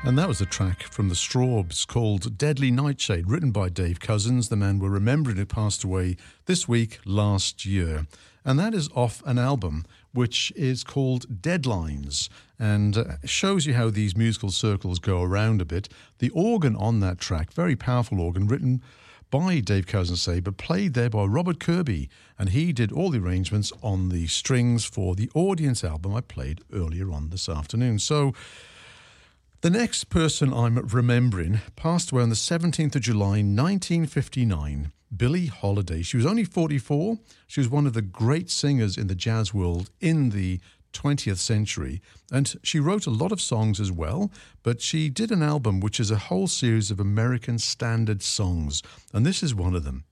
And that was a track from the Strawbs called Deadly Nightshade, written by Dave Cousins, the man we're remembering who passed away this week last year. And that is off an album which is called Deadlines, and shows you how these musical circles go around a bit. The organ on that track, very powerful organ, written by Dave Cousins, but played there by Robert Kirby, and he did all the arrangements on the strings for the Audience album I played earlier on this afternoon. So the next person I'm remembering passed away on the 17th of July, 1959, Billie Holiday. She was only 44. She was one of the great singers in the jazz world in the 20th century, and she wrote a lot of songs as well, but she did an album which is a whole series of American standard songs, and this is one of them.